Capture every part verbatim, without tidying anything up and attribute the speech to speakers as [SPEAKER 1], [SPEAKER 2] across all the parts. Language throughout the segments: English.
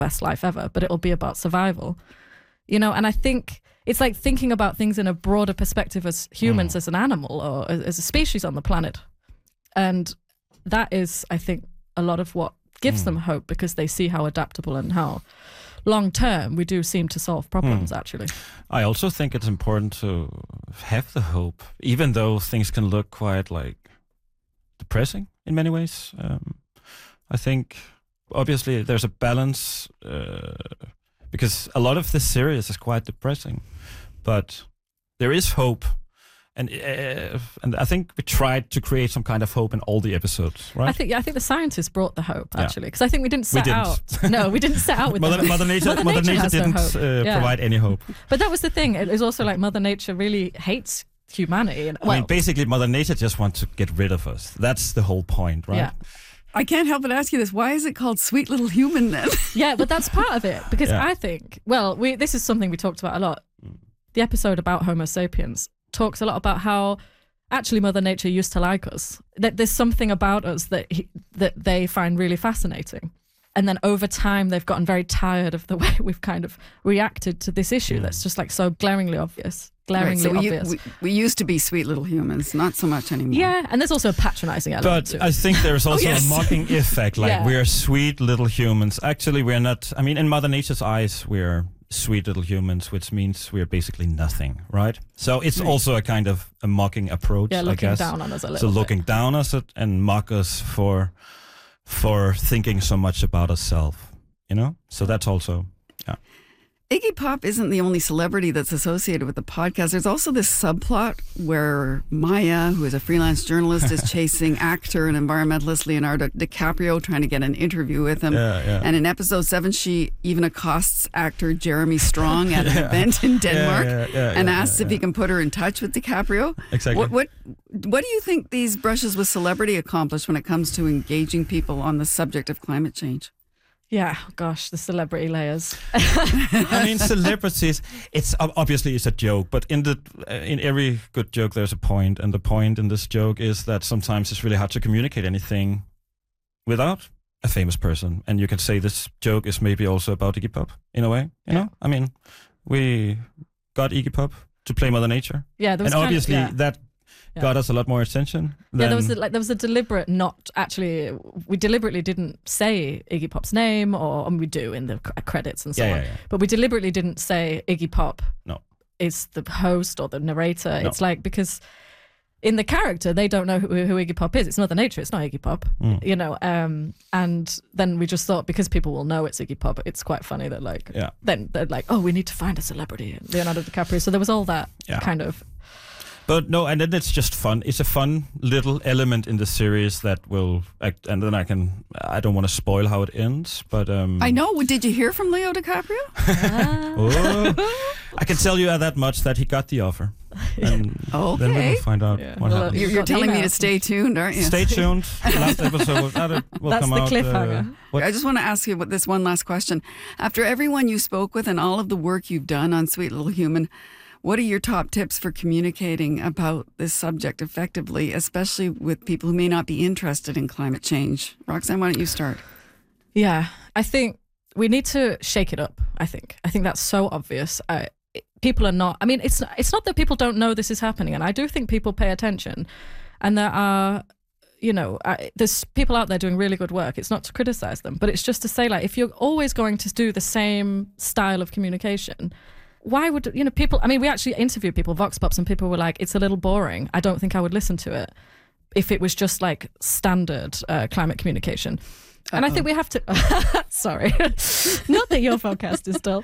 [SPEAKER 1] best life ever, but it'll be about survival. You know, and I think it's like thinking about things in a broader perspective as humans, mm. as an animal, or as, as a species on the planet. And that is, I think, a lot of what gives mm. them hope, because they see how adaptable and how long term we do seem to solve problems, mm. actually.
[SPEAKER 2] I also think it's important to have the hope, even though things can look quite like depressing in many ways. Um, I think obviously there's a balance, uh, because a lot of this series is quite depressing, but there is hope. And uh, and I think we tried to create some kind of hope in all the episodes, right?
[SPEAKER 1] I think yeah, I think the scientists brought the hope, actually, because yeah. I think we didn't set
[SPEAKER 2] we didn't.
[SPEAKER 1] out. No, we didn't set out with
[SPEAKER 2] Mother, Mother Nature. Mother, Mother Nature, Nature didn't no uh, yeah. provide any hope.
[SPEAKER 1] But that was the thing. It was also like Mother Nature really hates humanity. And, well,
[SPEAKER 2] I mean, basically, Mother Nature just wants to get rid of us. That's the whole point, right?
[SPEAKER 1] Yeah.
[SPEAKER 3] I can't help but ask you this. Why is it called Sweet Little Human then?
[SPEAKER 1] Yeah, but that's part of it. Because
[SPEAKER 2] yeah.
[SPEAKER 1] I think, well, we this is something we talked about a lot. The episode about Homo sapiens talks a lot about how actually Mother Nature used to like us. That there's something about us that he, that they find really fascinating. And then over time, they've gotten very tired of the way we've kind of reacted to this issue that's just like so glaringly obvious. Glaringly
[SPEAKER 3] right, so
[SPEAKER 1] obvious.
[SPEAKER 3] We, we, we used to be sweet little humans, not so much anymore.
[SPEAKER 1] Yeah, and there's also a patronizing element
[SPEAKER 2] But
[SPEAKER 1] to
[SPEAKER 2] I
[SPEAKER 1] it.
[SPEAKER 2] think there's also
[SPEAKER 3] oh, yes.
[SPEAKER 2] a mocking effect. Like,
[SPEAKER 1] yeah.
[SPEAKER 2] we're sweet little humans. Actually, we're not. I mean, in Mother Nature's eyes, we're sweet little humans, which means we're basically nothing, right? So it's right. also a kind of a mocking approach,
[SPEAKER 1] yeah, looking
[SPEAKER 2] I guess.
[SPEAKER 1] down on us a little
[SPEAKER 2] so
[SPEAKER 1] bit.
[SPEAKER 2] looking down on us and mock us for for thinking so much about ourselves, you know? So that's also, yeah.
[SPEAKER 3] Iggy Pop isn't the only celebrity that's associated with the podcast. There's also this subplot where Maya, who is a freelance journalist, is chasing actor and environmentalist Leonardo DiCaprio, trying to get an interview with him.
[SPEAKER 2] Yeah, yeah.
[SPEAKER 3] And in episode seven, she even accosts actor Jeremy Strong at an
[SPEAKER 2] yeah.
[SPEAKER 3] event in Denmark
[SPEAKER 2] yeah, yeah, yeah,
[SPEAKER 3] and
[SPEAKER 2] yeah,
[SPEAKER 3] asks
[SPEAKER 2] yeah,
[SPEAKER 3] if
[SPEAKER 2] yeah.
[SPEAKER 3] he can put her in touch with DiCaprio.
[SPEAKER 2] Exactly.
[SPEAKER 3] What, what, what do you think these brushes with celebrity accomplish when it comes to engaging people on the subject of climate change?
[SPEAKER 1] Yeah, gosh, the celebrity layers.
[SPEAKER 2] I mean, celebrities, it's obviously it's a joke, but in the uh, in every good joke there's a point, and the point in this joke is that sometimes it's really hard to communicate anything without a famous person. And you can say this joke is maybe also about Iggy Pop in a way, you
[SPEAKER 1] yeah.
[SPEAKER 2] know? I mean, we got Iggy Pop to play Mother Nature.
[SPEAKER 1] Yeah, there was
[SPEAKER 2] and
[SPEAKER 1] kind
[SPEAKER 2] obviously
[SPEAKER 1] of, yeah.
[SPEAKER 2] that
[SPEAKER 1] Yeah.
[SPEAKER 2] got us a lot more attention.
[SPEAKER 1] Yeah, there was a, like there was a deliberate not actually. We deliberately didn't say Iggy Pop's name, or and we do in the c- credits and so
[SPEAKER 2] yeah,
[SPEAKER 1] on.
[SPEAKER 2] yeah, yeah.
[SPEAKER 1] But we deliberately didn't say Iggy Pop.
[SPEAKER 2] No.
[SPEAKER 1] Is the host or the narrator?
[SPEAKER 2] No.
[SPEAKER 1] It's like because in the character they don't know who, who Iggy Pop is. It's Mother Nature. It's not Iggy Pop.
[SPEAKER 2] Mm.
[SPEAKER 1] You know. Um, and then we just thought because people will know it's Iggy Pop, it's quite funny that like
[SPEAKER 2] yeah.
[SPEAKER 1] then they're like, oh, we need to find a celebrity, Leonardo DiCaprio. So there was all that
[SPEAKER 2] yeah.
[SPEAKER 1] kind of.
[SPEAKER 2] But no, and then it's just fun. It's a fun little element in the series that will act, and then I can, I don't want to spoil how it ends, but... Um,
[SPEAKER 3] I know. Did you hear from Leo DiCaprio?
[SPEAKER 1] Ah.
[SPEAKER 2] oh, I can tell you that much, that he got the offer. And
[SPEAKER 3] okay.
[SPEAKER 2] then we'll find out
[SPEAKER 1] Yeah.
[SPEAKER 2] what
[SPEAKER 1] Well,
[SPEAKER 2] happens.
[SPEAKER 3] You're, you're telling me to stay tuned, aren't you?
[SPEAKER 2] Stay tuned. Last episode will, that will
[SPEAKER 1] That's
[SPEAKER 2] come
[SPEAKER 1] the
[SPEAKER 2] out.
[SPEAKER 1] cliffhanger.
[SPEAKER 2] Uh, what?
[SPEAKER 3] I just want to ask you about this one last question. After everyone you spoke with and all of the work you've done on Sweet Little Human, what are your top tips for communicating about this subject effectively, especially with people who may not be interested in climate change? Roxanne, why don't you start?
[SPEAKER 1] Yeah, I think we need to shake it up. I think. I think that's so obvious. I, people are not. I mean, it's it's not that people don't know this is happening, and I do think people pay attention, and there are, you know, I, there's people out there doing really good work. It's not to criticize them, but it's just to say, like, if you're always going to do the same style of communication, why would, you know, people, I mean, we actually interviewed people, Vox Pops, and people were like, it's a little boring. I don't think I would listen to it if it was just like standard uh, climate communication. Uh-oh. And I think we have to, sorry, not that your podcast is dull,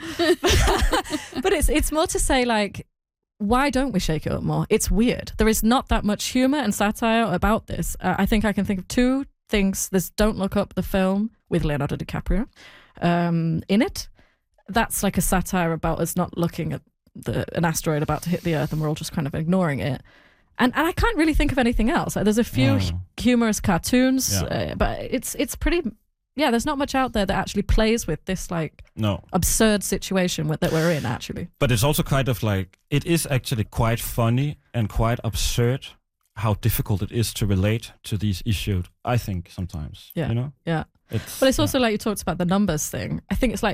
[SPEAKER 1] but it's it's more to say, like, why don't we shake it up more? It's weird. There is not that much humor and satire about this. Uh, I think I can think of two things. There's Don't Look Up, the film with Leonardo DiCaprio um, in it. That's like a satire about us not looking at the, an asteroid about to hit the Earth and we're all just kind of ignoring it. And, and I can't really think of anything else. Like, there's a few
[SPEAKER 2] Mm.
[SPEAKER 1] hu- humorous cartoons,
[SPEAKER 2] Yeah.
[SPEAKER 1] uh, but it's it's pretty... Yeah, there's not much out there that actually plays with this like
[SPEAKER 2] No.
[SPEAKER 1] absurd situation with, that we're in, actually.
[SPEAKER 2] But it's also kind of like, it is actually quite funny and quite absurd how difficult it is to relate to these issues, I think, sometimes.
[SPEAKER 1] Yeah.
[SPEAKER 2] You know?
[SPEAKER 1] Yeah.
[SPEAKER 2] It's,
[SPEAKER 1] But it's
[SPEAKER 2] yeah.
[SPEAKER 1] also like you talked about the numbers thing. I think it's like